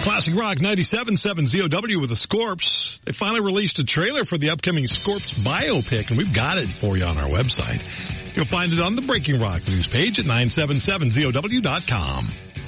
Classic Rock 97.7 ZOW with the Scorps. They finally released a trailer for the upcoming Scorps biopic, and we've got it for you on our website. You'll find it on the Breaking Rock news page at 977ZOW.com.